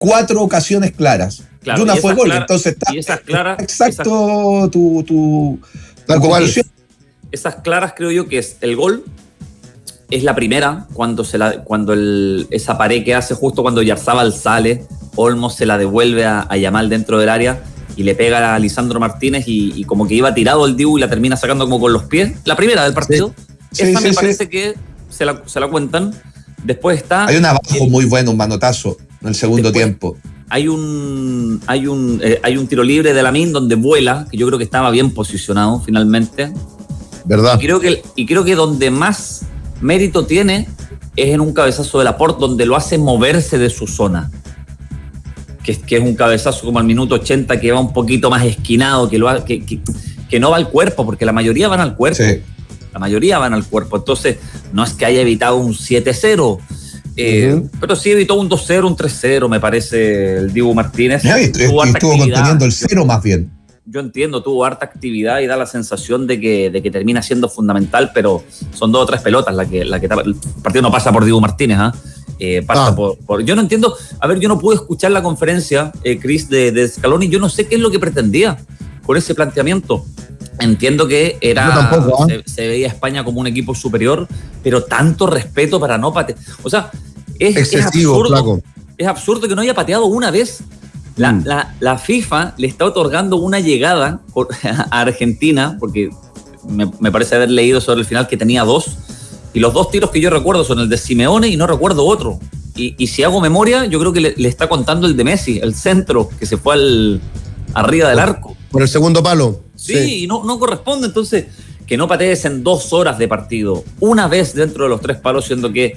4 ocasiones claras. Claro, y una fue gol, entonces está. Y esas claras. Exacto, tu conclusión. Esas claras creo yo que es el gol. Es la primera, cuando esa pared que hace justo cuando Oyarzabal sale, Olmo se la devuelve a Yamal dentro del área y le pega a Lisandro Martínez y como que iba tirado el Dibu y la termina sacando como con los pies. La primera del partido. Sí. Esa me parece que se la cuentan. Después está... Hay un abajo muy bueno, un manotazo en el segundo tiempo. Hay un tiro libre de Lamine donde vuela, que yo creo que estaba bien posicionado finalmente. ¿Verdad? Y creo que donde más mérito tiene es en un cabezazo de Laporte donde lo hace moverse de su zona. Que es un cabezazo como al minuto 80 que va un poquito más esquinado, que no va al cuerpo, porque la mayoría van al cuerpo. Sí. La mayoría van al cuerpo. Entonces, no es que haya evitado un 7-0, pero sí evitó un 2-0, un 3-0, me parece, el Dibu Martínez. Estuvo conteniendo el 0 más bien. Yo entiendo, tuvo harta actividad y da la sensación de que termina siendo fundamental, pero son 2 o 3 pelotas la que el partido no pasa por Dibu Martínez, pasa por... Yo no entiendo, a ver, yo no pude escuchar la conferencia, Chris, de Scaloni, yo no sé qué es lo que pretendía con ese planteamiento. Entiendo que se veía a España como un equipo superior, pero tanto respeto para no patear. O sea, es absurdo. Es absurdo que no haya pateado una vez. La FIFA le está otorgando una llegada a Argentina, porque me parece haber leído sobre el final que tenía 2, y los 2 tiros que yo recuerdo son el de Simeone y no recuerdo otro. Y si hago memoria, yo creo que le está contando el de Messi, el centro, que se fue arriba del arco. Por el segundo palo. Sí, y no corresponde. Entonces, que no patees en 2 horas de partido, una vez dentro de los 3 palos, siendo que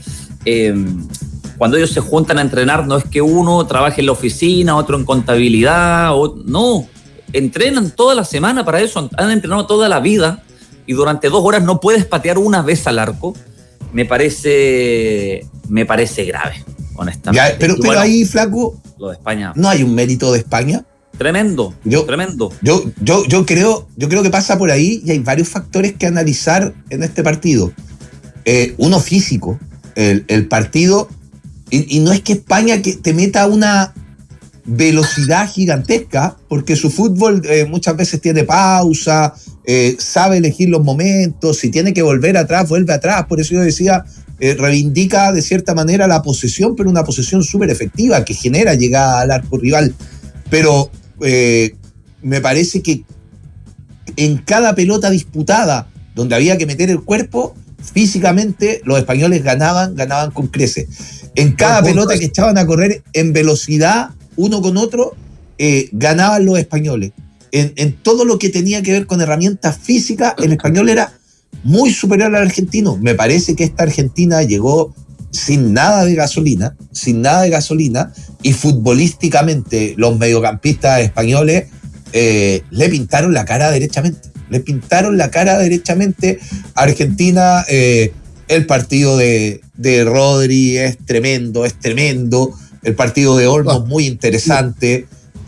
cuando ellos se juntan a entrenar, no es que uno trabaje en la oficina, otro en contabilidad, no, entrenan toda la semana para eso, han entrenado toda la vida, y durante 2 horas no puedes patear una vez al arco. Me parece grave, honestamente. Ya, pero ahí, Flaco, lo de España. ¿No hay un mérito de España? Tremendo. Yo creo que pasa por ahí, y hay varios factores que analizar en este partido. Uno físico, el partido, y no es que España que te meta una velocidad gigantesca, porque su fútbol muchas veces tiene pausa, sabe elegir los momentos, si tiene que volver atrás, vuelve atrás. Por eso yo decía, reivindica de cierta manera la posesión, pero una posesión súper efectiva que genera llegada al arco rival. Pero me parece que en cada pelota disputada donde había que meter el cuerpo, físicamente los españoles ganaban con creces. En cada pelota que echaban a correr en velocidad uno con otro, ganaban los españoles. En todo lo que tenía que ver con herramientas físicas, el español era muy superior al argentino. Me parece que esta Argentina llegó sin nada de gasolina, y futbolísticamente los mediocampistas españoles le pintaron la cara derechamente. A Argentina. El partido de Rodri es tremendo. El partido de Olmo es muy interesante.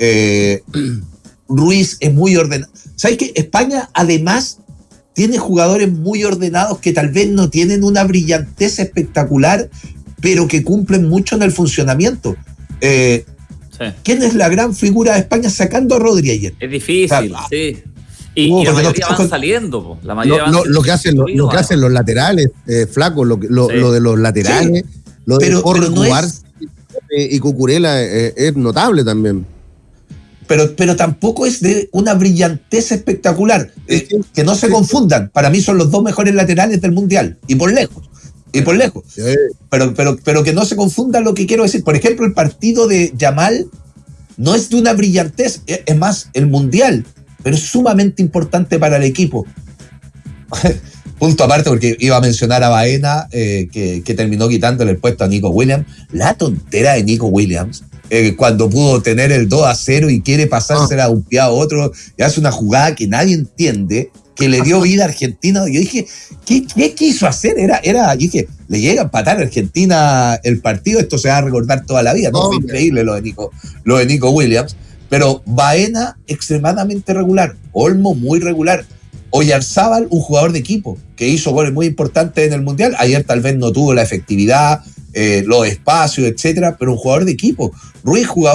Ruiz es muy ordenado. ¿Sabes qué? España además tiene jugadores muy ordenados que tal vez no tienen una brillantez espectacular, pero que cumplen mucho en el funcionamiento. ¿Quién es la gran figura de España sacando a Rodri ayer? Es difícil, sí. Y la mayoría van saliendo. La mayoría lo que hacen los laterales, Flaco, lo de los laterales, sí, lo de jugar y Cucurella es notable también. Pero tampoco es de una brillantez espectacular. Que no se confundan. Para mí son los 2 mejores laterales del Mundial. Y por lejos. Sí. Pero que no se confundan lo que quiero decir. Por ejemplo, el partido de Yamal no es de una brillantez. Es más, el Mundial, pero es sumamente importante para el equipo. Punto aparte, porque iba a mencionar a Baena, que terminó quitándole el puesto a Nico Williams. La tontera de Nico Williams, cuando pudo tener el 2-0 y quiere pasársela de un pie a otro, y hace una jugada que nadie entiende, que le dio vida a Argentina. Yo dije, ¿qué quiso hacer? Yo dije, le llega a empatar a Argentina el partido, esto se va a recordar toda la vida. No, fue increíble lo de Nico Williams. Pero Baena extremadamente regular, Olmo muy regular, Oyarzabal un jugador de equipo que hizo goles muy importantes en el Mundial. Ayer tal vez no tuvo la efectividad, los espacios, etcétera, pero un jugador de equipo. Ruiz, jugador